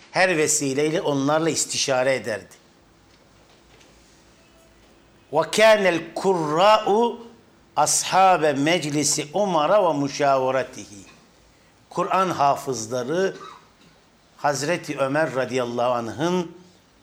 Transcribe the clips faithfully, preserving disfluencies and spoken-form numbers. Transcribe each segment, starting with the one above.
her vesileyle onlarla istişare ederdi. وَكَانَ الْكُرَّاءُ ashabe meclisi umara ve müşaveretihi. Kur'an hafızları Hazreti Ömer radıyallahu anh'ın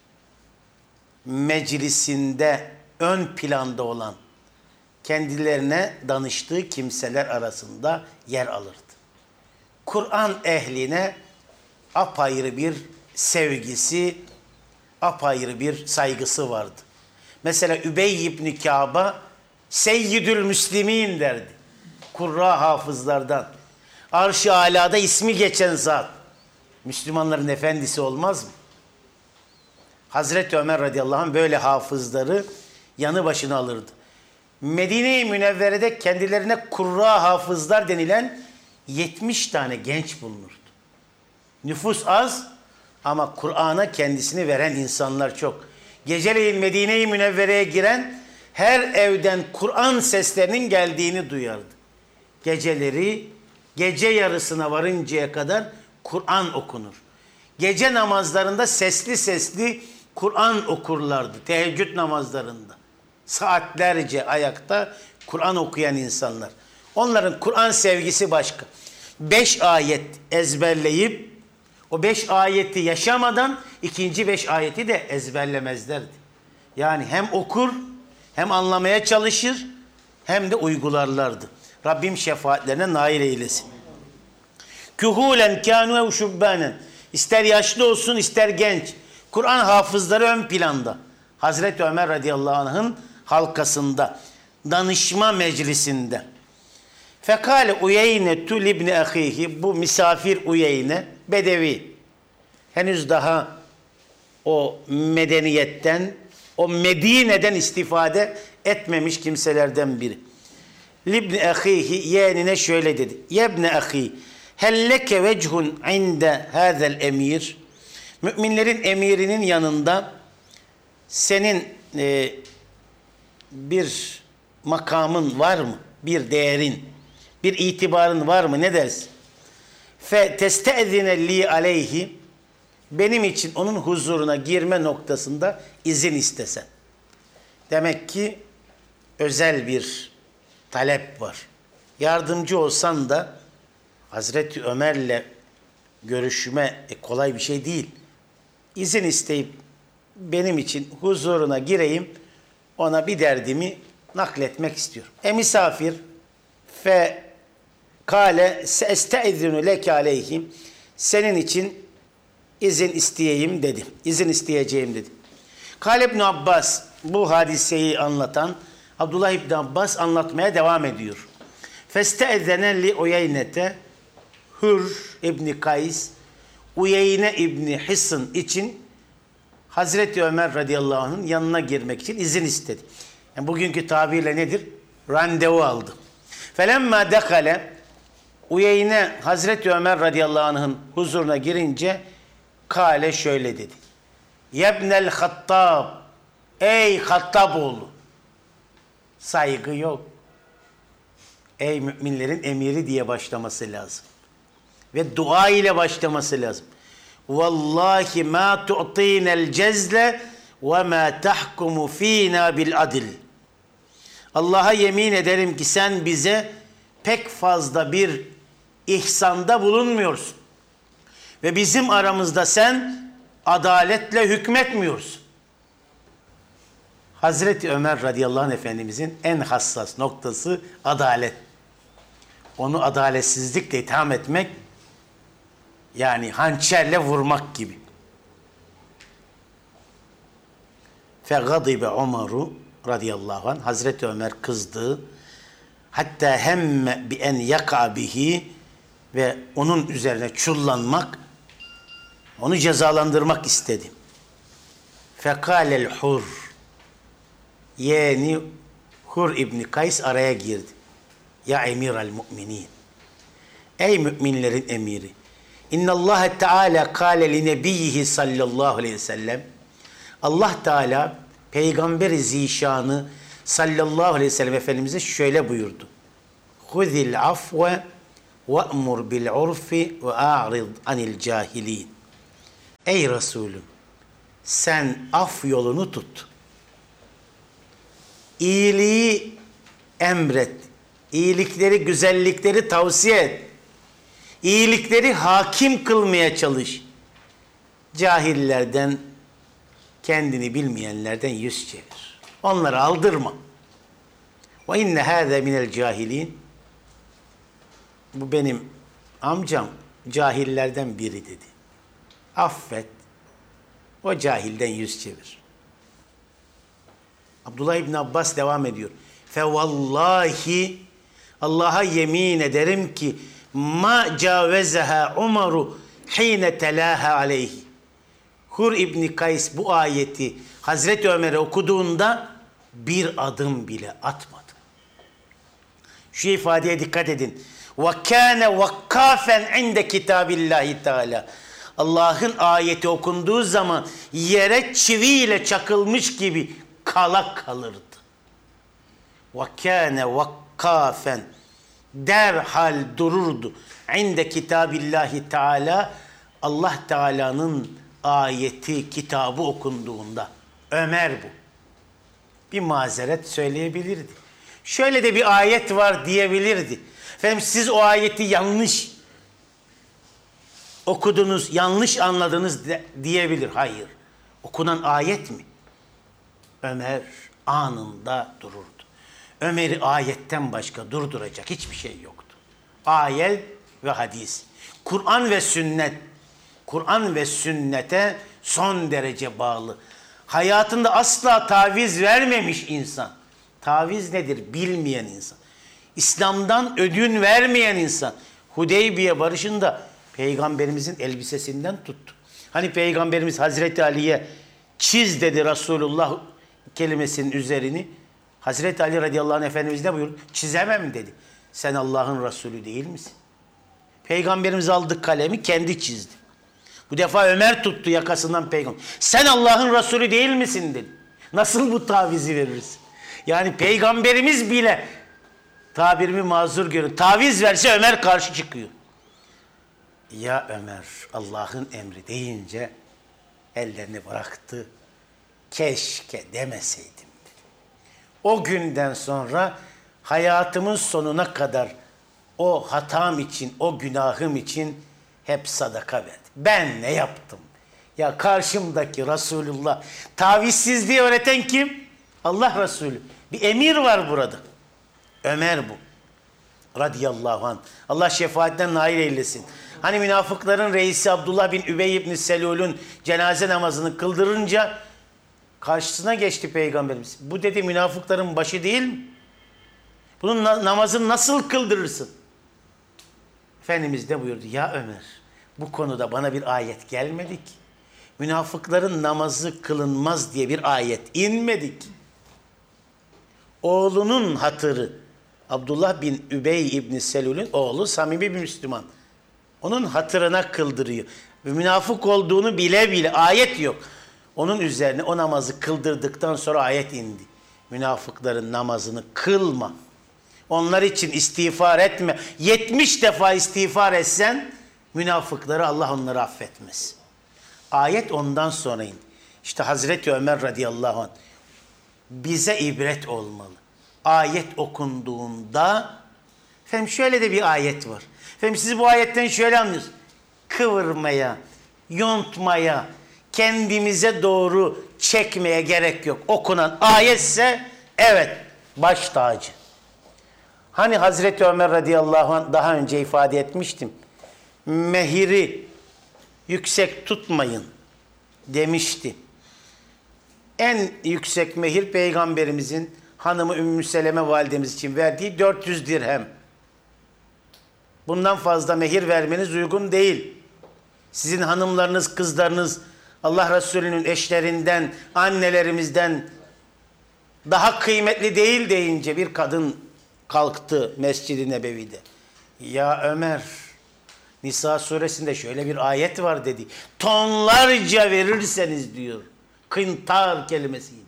meclisinde ön planda olan, kendilerine danıştığı kimseler arasında yer alırdı. Kur'an ehline apayrı bir sevgisi, apayrı bir saygısı vardı. Mesela Übey ibn Kâb'a Seyyidül Müslimin derdi. Kurra hafızlardan. Arş-ı alada ismi geçen zat. Müslümanların efendisi olmaz mı? Hazreti Ömer radıyallahu anh böyle hafızları yanı başına alırdı. Medine-i Münevvere'de kendilerine kurra hafızlar denilen yetmiş tane genç bulunurdu. Nüfus az ama Kur'an'a kendisini veren insanlar çok. Geceleyin Medine-i Münevvere'ye giren her evden Kur'an seslerinin geldiğini duyardı. Geceleri gece yarısına varıncaya kadar Kur'an okunur. Gece namazlarında sesli sesli Kur'an okurlardı. Teheccüd namazlarında. Saatlerce ayakta Kur'an okuyan insanlar. Onların Kur'an sevgisi başka. Beş ayet ezberleyip o beş ayeti yaşamadan ikinci beş ayeti de ezberlemezlerdi. Yani hem okur, hem anlamaya çalışır, hem de uygularlardı. Rabbim şefaatlerine nail eylesin. Kühulen kânû ev şubbânen. İster yaşlı olsun, ister genç. Kur'an hafızları ön planda. Hazreti Ömer radıyallahu anh'ın halkasında, danışma meclisinde. Fekale Uyeyne tul ibni ahihi, bu misafir Uyeyne, bedevi. Henüz daha o medeniyetten, o Medine'den istifade etmemiş kimselerden biri. Libni ahihi, yeğenine şöyle dedi. Yebne ahi, helleke vechun inde hazel emir. Müminlerin emirinin yanında senin e, bir makamın var mı? Bir değerin, bir itibarın var mı? Ne dersin? Fe teste'zine li aleyhi, benim için onun huzuruna girme noktasında izin istesen. Demek ki özel bir talep var. Yardımcı olsan da Hazreti Ömer'le görüşme e, kolay bir şey değil. İzin isteyip benim için huzuruna gireyim, ona bir derdimi nakletmek istiyorum. E misafir fe kâle seestezinu leke aleyhim, senin için izin isteyeyim dedi. İzin isteyeceğim dedi. Kâle İbn Abbas, bu hadiseyi anlatan Abdullah İbn Abbas anlatmaya devam ediyor. Festeezene li Uyeynete, Hür İbni Kays, Uyeyne İbni Hisn için Hazreti Ömer radıyallahu anh'ın yanına girmek için izin istedi. Yani bugünkü tabirle nedir? Randevu aldı. Felemma dekale, Uyeyne Hazreti Ömer radıyallahu anh'ın huzuruna girince kâle şöyle dedi. Yebnel Hattab, ey Hattaboğlu. Saygı yok. Ey müminlerin emiri diye başlaması lazım. Ve dua ile başlaması lazım. Vallahi ma tu'tinel cezle ve ma tahkumu fina bil adil. Allah'a yemin ederim ki sen bize pek fazla bir ihsanda bulunmuyorsun. Ve bizim aramızda sen adaletle hükmetmiyorsun. Hazreti Ömer radıyallahu anh Efendimizin en hassas noktası adalet. Onu adaletsizlikle itham etmek, yani hançerle vurmak gibi. Fegadibe Ömer'u radıyallahu anh, Hazreti Ömer kızdı. Hatta hemme bi en yaka bihi, ve onun üzerine çullanmak, onu cezalandırmak istedi. Fekalel Hur, yeğeni Hur İbni Kays araya girdi. Ya emiral müminin, ey müminlerin emiri, İnnallâhe Teâlâ kâle li nebiyyihi sallallahu aleyhi ve sellem, Allah Teala Peygamberi Zişanı sallallahu aleyhi ve sellem Efendimiz'e şöyle buyurdu. Huzil afve ve'mur bil urfi ve a'rid anil cahilin. Ey Resulüm, sen af yolunu tut. İyiliği emret. İyilikleri, güzellikleri tavsiye et. İyilikleri hakim kılmaya çalış. Cahillerden, kendini bilmeyenlerden yüz çevir. Onları aldırma. Ve inne hâze minel cahilin. Bu benim amcam cahillerden biri dedi. Affet. O cahilden yüz çevir. Abdullah İbni Abbas devam ediyor. Fe vallahi, Allah'a yemin ederim ki ma cavezeha Umaru hine telaha aleyhi. Hur İbni Kays bu ayeti Hazreti Ömer'e okuduğunda bir adım bile atmadı. Şu ifadeye dikkat edin. Ve kâne vakkâfen inde kitâbillâhi teâlâ. Allah'ın ayeti okunduğu zaman yere çiviyle çakılmış gibi kala kalırdı. Ve kâne vakkâfen, derhal dururdu. İnde kitâbillâhi teâlâ, Allah Teala'nın ayeti, kitabı okunduğunda. Ömer bu. Bir mazeret söyleyebilirdi. Şöyle de bir ayet var diyebilirdi. Efendim siz o ayeti yanlış okudunuz, yanlış anladınız de, diyebilir. Hayır. Okunan ayet mi? Ömer anında dururdu. Ömer'i ayetten başka durduracak hiçbir şey yoktu. Ayet ve hadis. Kur'an ve sünnet. Kur'an ve sünnete son derece bağlı. Hayatında asla taviz vermemiş insan. Taviz nedir bilmeyen insan. İslam'dan ödün vermeyen insan. Hudeybiye barışında Peygamberimizin elbisesinden tuttu. Hani Peygamberimiz Hazreti Ali'ye çiz dedi Resulullah kelimesinin üzerini. Hazreti Ali radıyallahu anh Efendimiz ne buyurdu? Çizemem dedi. Sen Allah'ın Resulü değil misin? Peygamberimiz aldı kalemi kendi çizdi. Bu defa Ömer tuttu yakasından peygamber. Sen Allah'ın Resulü değil misin dedi. Nasıl bu tavizi verirsin? Yani peygamberimiz bile, tabirimi mazur görün, taviz verse Ömer karşı çıkıyor. Ya Ömer Allah'ın emri deyince ellerini bıraktı. Keşke demeseydim dedi. O günden sonra hayatımın sonuna kadar o hatam için, o günahım için hep sadaka verdim. Ben ne yaptım? Ya karşımdaki Resulullah, tavizsizliği öğreten kim? Allah Resulü. Bir emir var burada. Ömer bu. Radıyallahu anh. Allah şefaatten nail eylesin. Hani münafıkların reisi Abdullah bin Übey ibn Selul'ün cenaze namazını kıldırınca karşısına geçti Peygamberimiz. Bu dedi münafıkların başı değil mi? Bunun na- namazını nasıl kıldırırsın? Efendimiz de buyurdu. Ya Ömer, bu konuda bana bir ayet gelmedi ki. Münafıkların namazı kılınmaz diye bir ayet inmedi ki. Oğlunun hatırı, Abdullah bin Übey ibn Selul'ün oğlu samimi bir Müslüman. Onun hatırına kıldırıyor. Ve münafık olduğunu bile bile ayet yok. Onun üzerine o namazı kıldırdıktan sonra ayet indi. Münafıkların namazını kılma. Onlar için istiğfar etme. yetmiş defa istiğfar etsen münafıkları Allah onları affetmez. Ayet ondan sonra indi. İşte Hazreti Ömer radıyallahu anh bize ibret olmalı. Ayet okunduğunda, efendim şöyle de bir ayet var. Efendim siz bu ayetten şöyle anlıyorsunuz. Kıvırmaya, yontmaya, kendimize doğru çekmeye gerek yok. Okunan ayetse evet baş tacı. Hani Hazreti Ömer radıyallahu anh daha önce ifade etmiştim. Mehiri yüksek tutmayın demişti. En yüksek mehir Peygamberimizin hanımı Ümmü Seleme validemiz için verdiği dört yüz dirhem. Bundan fazla mehir vermeniz uygun değil. Sizin hanımlarınız, kızlarınız Allah Resulü'nün eşlerinden, annelerimizden daha kıymetli değil deyince bir kadın kalktı Mescid-i Nebevi'de. Ya Ömer, Nisa suresinde şöyle bir ayet var dedi. Tonlarca verirseniz diyor. Kıntar kelimesiyle.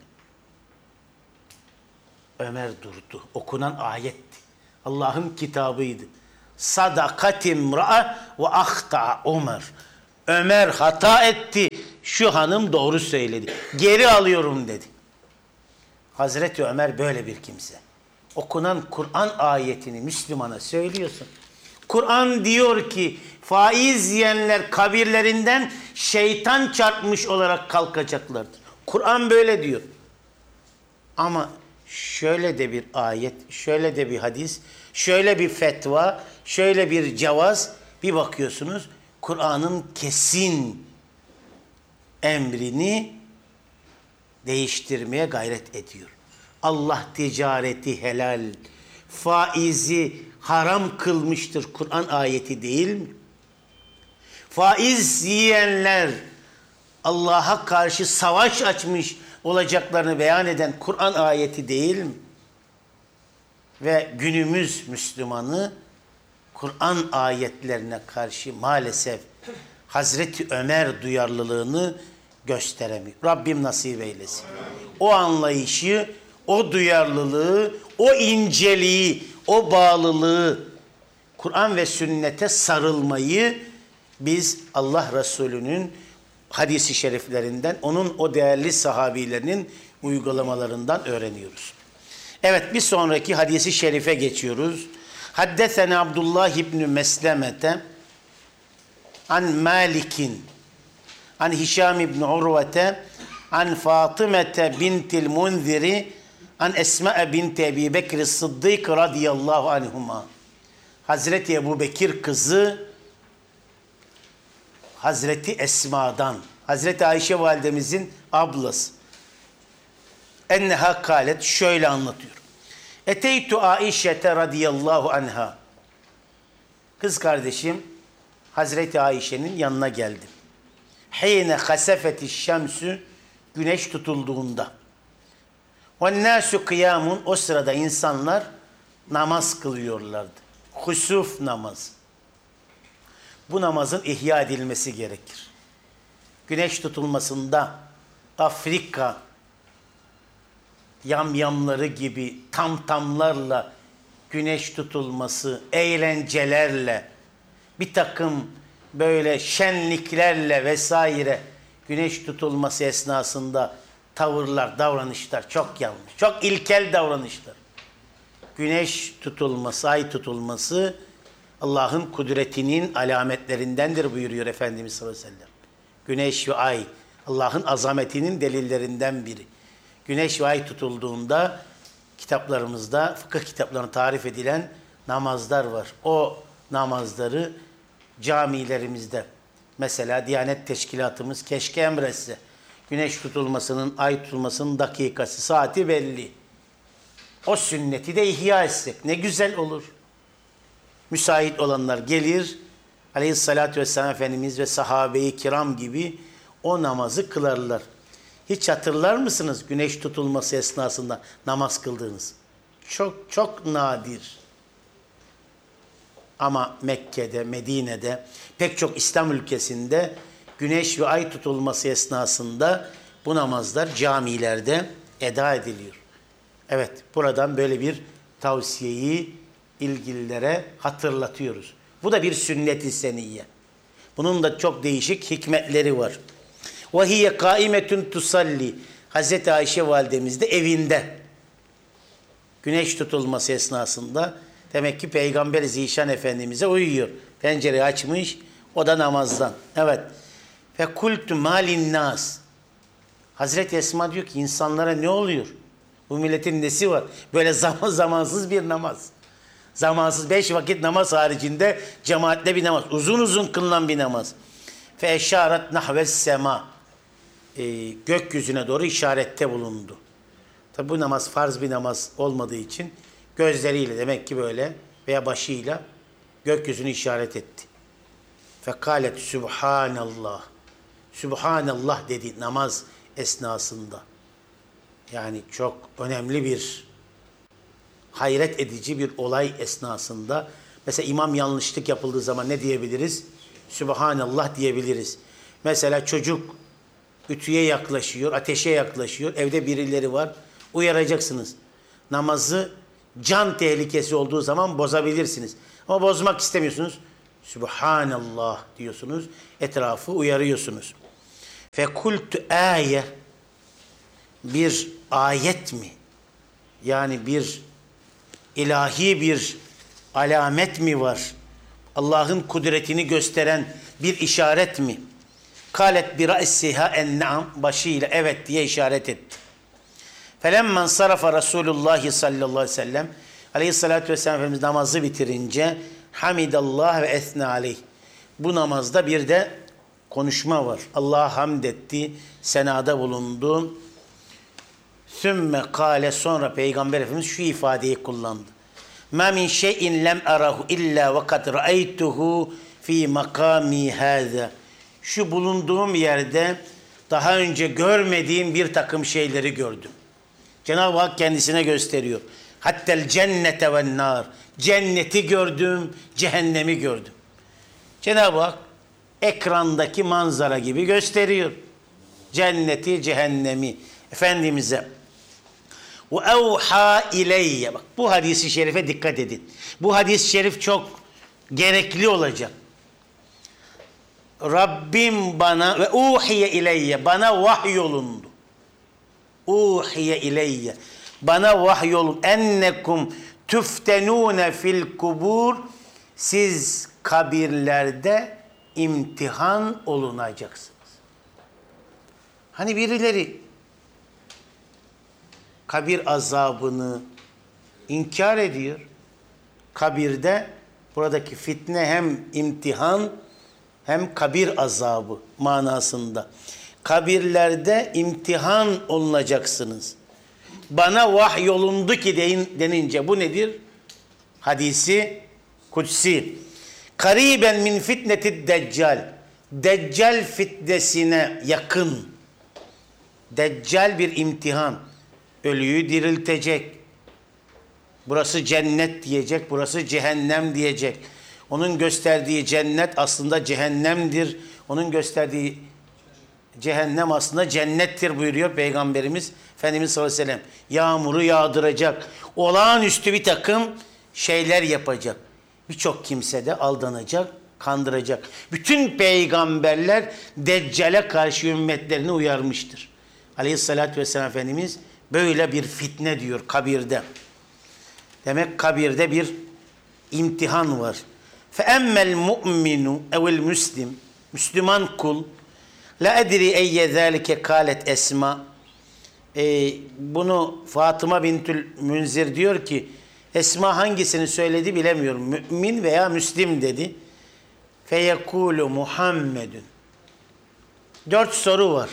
Ömer durdu. Okunan ayetti. Allah'ın kitabıydı. Sadakatim ra'a ve ahta Ömer. Ömer hata etti. Şu hanım doğru söyledi. Geri alıyorum dedi. Hazreti Ömer böyle bir kimse. Okunan Kur'an ayetini Müslümana söylüyorsun. Kur'an diyor ki faiz yiyenler kabirlerinden şeytan çarpmış olarak kalkacaklardır. Kur'an böyle diyor. Ama şöyle de bir ayet, şöyle de bir hadis, şöyle bir fetva, şöyle bir cevaz, bir bakıyorsunuz Kur'an'ın kesin emrini değiştirmeye gayret ediyor. Allah ticareti helal, faizi haram kılmıştır. Kur'an ayeti değil mi? Faiz yiyenler Allah'a karşı savaş açmış olacaklarını beyan eden Kur'an ayeti değil mi? Ve günümüz Müslümanı Kur'an ayetlerine karşı maalesef Hazreti Ömer duyarlılığını gösteremiyor. Rabbim nasip eylesin. O anlayışı, o duyarlılığı, o inceliği, o bağlılığı, Kur'an ve sünnete sarılmayı biz Allah Resulü'nün hadisi şeriflerinden, onun o değerli sahabilerinin uygulamalarından öğreniyoruz. Evet, bir sonraki hadisi şerife geçiyoruz. Haddesene Abdullah İbni Meslemete an Malik'in an Hişam İbni Urvete an Fatımete bintil Munziri an Esma binti Ebi Bekir Sıddık radıyallahu anhuma. Hazreti Ebu Bekir kızı Hazreti Esma'dan, Hazreti Ayşe validemizin ablası. Enneha kâlet, şöyle anlatıyor. Eteytu Aişete radıyallahu anha. Kız kardeşim Hazreti Ayşe'nin yanına geldim. Hine hasefeti şemsü, güneş tutulduğunda. Ve nâsü kıyamun, o sırada insanlar namaz kılıyorlardı. Husuf namaz. Bu namazın ihya edilmesi gerekir. Güneş tutulmasında Afrika yamyamları gibi tamtamlarla güneş tutulması, eğlencelerle, bir takım böyle şenliklerle vesaire güneş tutulması esnasında tavırlar, davranışlar çok yanlış. Çok ilkel davranışlar. Güneş tutulması, ay tutulması Allah'ın kudretinin alametlerindendir buyuruyor Efendimiz sallallahu aleyhi ve sellem. Güneş ve ay Allah'ın azametinin delillerinden biri. Güneş ve ay tutulduğunda kitaplarımızda, fıkıh kitaplarında tarif edilen namazlar var. O namazları camilerimizde, mesela Diyanet Teşkilatımız keşke emretse. Güneş tutulmasının, ay tutulmasının dakikası, saati belli. O sünneti de ihya etsek ne güzel olur. Müsait olanlar gelir, Aleyhissalatü vesselam Efendimiz ve sahabe-i kiram gibi o namazı kılarlar. Hiç hatırlar mısınız güneş tutulması esnasında namaz kıldığınız? Çok çok nadir. Ama Mekke'de, Medine'de, pek çok İslam ülkesinde güneş ve ay tutulması esnasında bu namazlar camilerde eda ediliyor. Evet, buradan böyle bir tavsiyeyi ilgililere hatırlatıyoruz. Bu da bir sünnet-i seniyye. Bunun da çok değişik hikmetleri var. وَهِيَ قَائِمَةٌ تُسَلِّ. Hazreti Ayşe validemiz de evinde. Güneş tutulması esnasında demek ki Peygamber Zişan Efendimiz'e uyuyor. Pencereyi açmış, o da namazdan. Evet. فَكُلْتُ مَا لِلنَّاسِ. Hazreti Esma diyor ki insanlara ne oluyor? Bu milletin nesi var? Böyle zaman zamansız bir namaz. Zamansız beş vakit namaz haricinde cemaatle bir namaz. Uzun uzun kılınan bir namaz. فَاَشَارَتْ نَحْوَ السَّمَا. Ee, gökyüzüne doğru işarette bulundu. Tabi bu namaz farz bir namaz olmadığı için gözleriyle demek ki böyle veya başıyla gökyüzünü işaret etti. فَقَالَتْ Subhanallah. Subhanallah dedi namaz esnasında. Yani çok önemli bir, hayret edici bir olay esnasında. Mesela imam yanlışlık yapıldığı zaman ne diyebiliriz? Subhanallah diyebiliriz. Mesela çocuk ütüye yaklaşıyor, ateşe yaklaşıyor, evde birileri var, uyaracaksınız. Namazı can tehlikesi olduğu zaman bozabilirsiniz. Ama bozmak istemiyorsunuz. Subhanallah diyorsunuz. Etrafı uyarıyorsunuz. Fekultu ayet, bir ayet mi? Yani bir ilahi bir alamet mi var? Allah'ın kudretini gösteren bir işaret mi? Kalet bi ra'siha en'am, başıyla evet diye işaret etti. Felemmen sarafa Resulullah sallallahu aleyhi ve sellem, aleyhissalatü vesselam Efendimiz namazı bitirince hamidallah ve esne aleyh. Bu namazda bir de konuşma var. Allah'a hamd etti, senada bulundu. Sümme kâle, sonra Peygamber Efendimiz şu ifadeyi kullandı. Ma min şeyin lem arahu illa ve kad ra'aytuhu fi makami hâzâ. Şu bulunduğum yerde daha önce görmediğim bir takım şeyleri gördüm. Cenab-ı Hak kendisine gösteriyor. Hattel cennete ve nar. Cenneti gördüm, cehennemi gördüm. Cenab-ı Hak ekrandaki manzara gibi gösteriyor. Cenneti, cehennemi Efendimiz'e. Ve evha ileyye. Bak, bu hadisi şerife dikkat edin. Bu hadis-i şerif çok gerekli olacak. Rabbim bana ve uhiye ileyye, bana vahyolundu. Uhiye ileyye, bana vahyolun. Ennekum tüftenune fil kubur, siz kabirlerde imtihan olunacaksınız. Hani birileri kabir azabını inkar ediyor. Kabirde buradaki fitne hem imtihan hem kabir azabı manasında. Kabirlerde imtihan olunacaksınız. Bana vahyolundu ki denince bu nedir? Hadisi kutsi. Kariben min fitnetid deccal. Deccal fitnesine yakın. Deccal bir imtihan. Ölüyü diriltecek. Burası cennet diyecek, burası cehennem diyecek. Onun gösterdiği cennet aslında cehennemdir. Onun gösterdiği cehennem aslında cennettir buyuruyor Peygamberimiz Efendimiz sallallahu aleyhi ve sellem. Yağmuru yağdıracak. Olağanüstü bir takım şeyler yapacak. Birçok kimse de aldanacak, kandıracak. Bütün peygamberler Deccal'e karşı ümmetlerini uyarmıştır. Aleyhissalatü vesselam Efendimiz böyle bir fitne diyor kabirde. Demek kabirde bir imtihan var. فَاَمَّا الْمُؤْمِنُ اَوِ الْمُسْلِمُ, Müslüman kul, la edri eyye zâlike kâlet Esma. Ee, bunu Fatıma bintül Münzir diyor ki, Esma hangisini söyledi bilemiyorum. Mümin veya Müslim dedi. Feyekûlu Muhammedun. Dört soru var.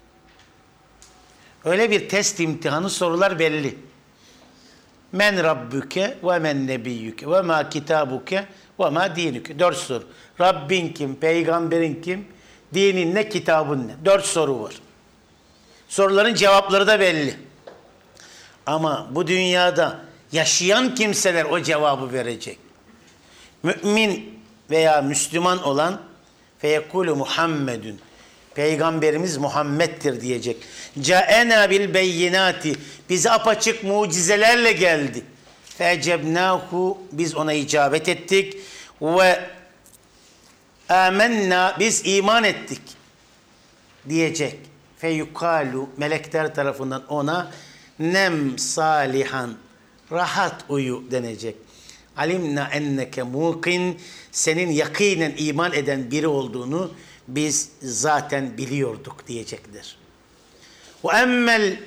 Öyle bir test imtihanı, sorular belli. Men Rabbuke ve men nebiyyüke ve ma kitabuke ve ma dinüke. Dört soru. Rabbin kim? Peygamberin kim? Dinin ne? Kitabın ne? Dört soru var. Soruların cevapları da belli. Ama bu dünyada yaşayan kimseler o cevabı verecek. Mümin veya Müslüman olan feyekulu Muhammedun. Peygamberimiz Muhammed'dir diyecek. Câena bil beyinati. Bize apaçık mucizelerle geldi. Fecebnâhu. Biz ona icabet ettik. Ve âmennâ. Biz iman ettik diyecek. Feyukalu. Melekler tarafından ona nem salihan. Rahat uyu denecek. Alimna enneke muqin. Senin yakinen iman eden biri olduğunu biz zaten biliyorduk diyecektir. Ve emmel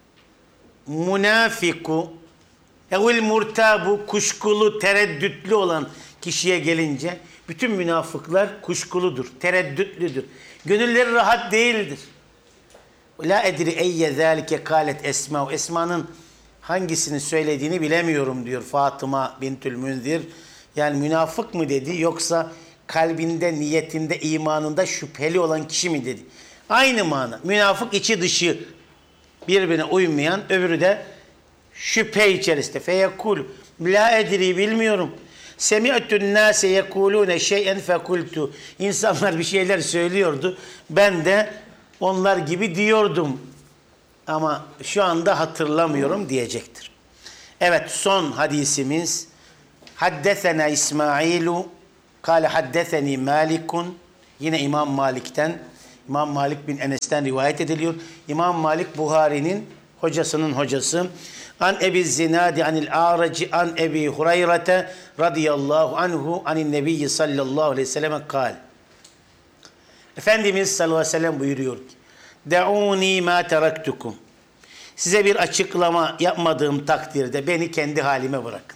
munafiku evil murtabu, kuşkulu, tereddütlü olan kişiye gelince bütün münafıklar kuşkuludur, tereddütlüdür. Gönülleri rahat değildir. La edri eyye zâlike kâlet Esma. Esma'nın hangisini söylediğini bilemiyorum diyor Fatıma bintül Münzir. Yani münafık mı dedi yoksa kalbinde, niyetinde, imanında şüpheli olan kişi mi dedi? Aynı mana. Münafık içi dışı birbirine uymayan, öbürü de şüphe içerisinde. Feyekul la edri, bilmiyorum. Semi'tun nase yekulune şey'en fekultu. İnsanlar bir şeyler söylüyordu. Ben de onlar gibi diyordum. Ama şu anda hatırlamıyorum diyecektir. Evet, son hadisimiz. Haddesena İsmailu Kâle haddeseni Malikun. Yine İmam Malik'ten, İmam Malik bin Enes'ten rivayet ediliyor. İmam Malik Buhari'nin hocasının hocası. An Ebi Zinadi anil A'raci an Ebi Hurayrete radıyallahu anhu anin Nebiyyi sallallahu aleyhi ve selleme kal. Efendimiz sallallahu aleyhi ve sellem buyuruyor ki: De'uni ma teraktukum. Size bir açıklama yapmadığım takdirde beni kendi halime bırakın.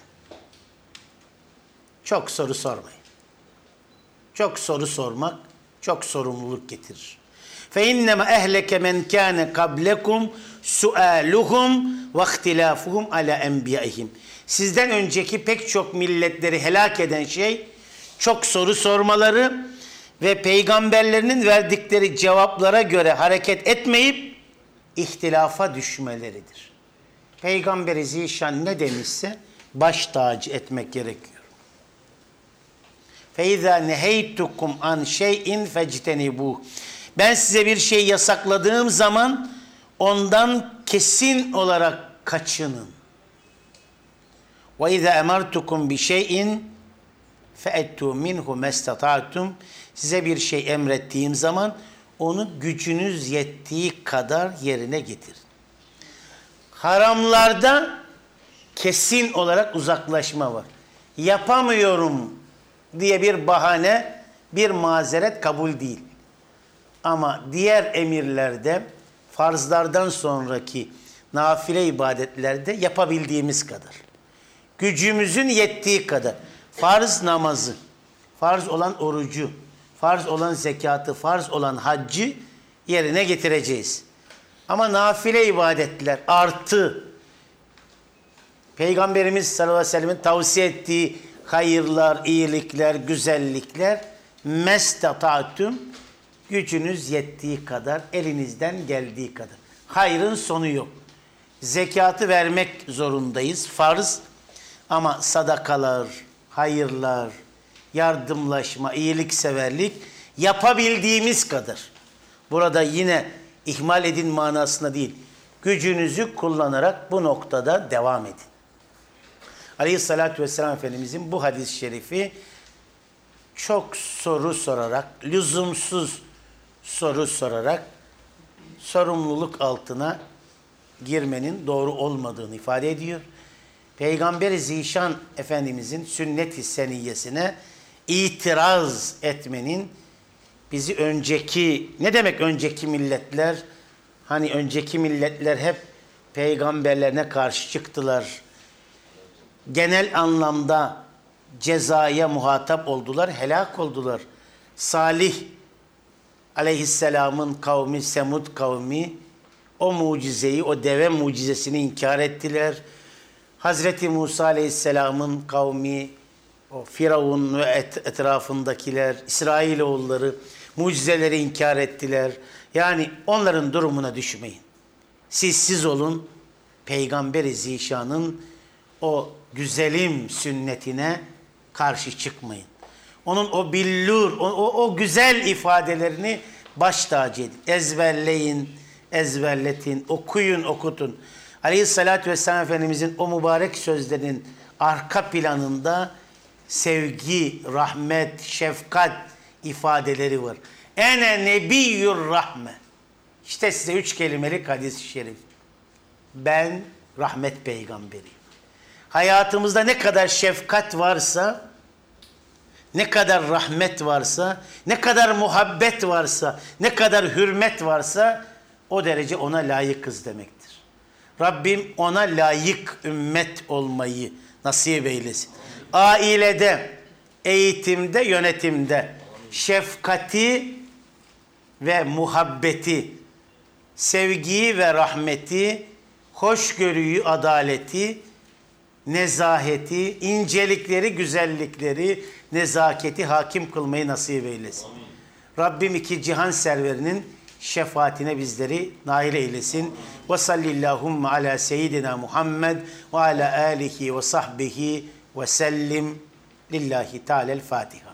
Çok soru sormayın. Çok soru sormak çok sorumluluk getirir. Fe innema ehleke men kana qablekum sualuhum ve ihtilafuhum ala enbiyaihim. Sizden önceki pek çok milletleri helak eden şey çok soru sormaları ve peygamberlerinin verdikleri cevaplara göre hareket etmeyip ihtilafa düşmeleridir. Peygamber-i Zişan ne demişse baş tacı etmek gerekiyor. فَاِذَا نَهَيْتُكُمْ عَنْ شَيْءٍ فَاجْتَنِبُوهُ. Ben size bir şey yasakladığım zaman ondan kesin olarak kaçının. وَاِذَا اَمَرْتُكُمْ بِشَيْءٍ فَاَتُّوا مِنْهُ مَسْتَطَعْتُمْ. Size bir şey emrettiğim zaman onu gücünüz yettiği kadar yerine getirin. Haramlarda kesin olarak uzaklaşma var. Yapamıyorum diye bir bahane, bir mazeret kabul değil. Ama diğer emirlerde, farzlardan sonraki nafile ibadetlerde yapabildiğimiz kadar, gücümüzün yettiği kadar, farz namazı, farz olan orucu, farz olan zekatı, farz olan haccı yerine getireceğiz. Ama nafile ibadetler artı Peygamberimiz sallallahu aleyhi ve sellem'in tavsiye ettiği hayırlar, iyilikler, güzellikler mestata'tum, gücünüz yettiği kadar, elinizden geldiği kadar. Hayrın sonu yok. Zekatı vermek zorundayız, farz. Ama sadakalar, hayırlar, yardımlaşma, iyilikseverlik yapabildiğimiz kadar. Burada yine ihmal edin manasında değil, gücünüzü kullanarak bu noktada devam edin. Aleyhissalatü vesselam Efendimizin bu hadis-i şerifi çok soru sorarak, lüzumsuz soru sorarak sorumluluk altına girmenin doğru olmadığını ifade ediyor. Peygamber-i Zişan Efendimizin sünnet-i seniyyesine itiraz etmenin bizi önceki, ne demek önceki milletler? Hani önceki milletler hep peygamberlerine karşı çıktılar. Genel anlamda cezaya muhatap oldular, helak oldular. Salih aleyhisselamın kavmi, Semud kavmi o mucizeyi, o deve mucizesini inkar ettiler. Hazreti Musa aleyhisselamın kavmi, o Firavun ve et, etrafındakiler, İsrailoğulları mucizeleri inkar ettiler. Yani onların durumuna düşmeyin. Siz siz olun, Peygamber-i Zişan'ın o güzelim sünnetine karşı çıkmayın. Onun o billur, o, o, o güzel ifadelerini baş tacı edin. Ezberleyin, ezberletin, okuyun, okutun. Aleyhissalatü vesselam Efendimizin o mübarek sözlerinin arka planında sevgi, rahmet, şefkat ifadeleri var. Ene nebiyyur rahme. İşte size üç kelimelik hadis-i şerif. Ben rahmet peygamberiyim. Hayatımızda ne kadar şefkat varsa, ne kadar rahmet varsa, ne kadar muhabbet varsa, ne kadar hürmet varsa o derece ona layıkız demektir. Rabbim ona layık ümmet olmayı nasip eylesin. Ailede, eğitimde, yönetimde şefkati ve muhabbeti, sevgiyi ve rahmeti, hoşgörüyü, adaleti, nezaheti, incelikleri, güzellikleri, nezaketi hakim kılmayı nasip eylesin. Amin. Rabbim iki cihan serverinin şefaatine bizleri nail eylesin. Ve sallillahumma ala seyyidina Muhammed ve ala alihi ve sahbihi ve sellim. Lillahi Teala'l Fatiha.